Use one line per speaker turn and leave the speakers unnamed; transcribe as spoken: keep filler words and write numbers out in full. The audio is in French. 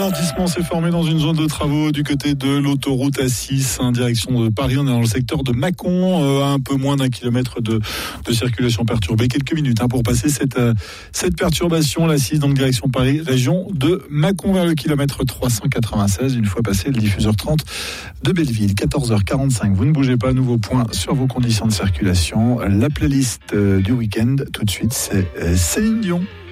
ralentissement s'est formé dans une zone de travaux du côté de l'autoroute A six, en direction de Paris. On est dans le secteur de Mâcon, euh, à un peu moins d'un kilomètre de, de circulation perturbée. Quelques minutes hein, pour passer cette, euh, cette perturbation, l'A six, donc direction Paris, région de Mâcon, vers le kilomètre trois cent quatre-vingt-seize, une fois passé le diffuseur trente de Belleville. quatorze heures quarante-cinq, vous ne bougez pas, nouveau point sur vos conditions de circulation. La playlist euh, du week-end, tout de suite, c'est euh, Céline Dion.